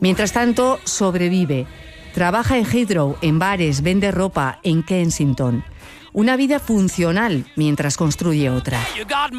Mientras tanto, sobrevive. Trabaja en Heathrow, en bares, vende ropa en Kensington. Una vida funcional mientras construye otra.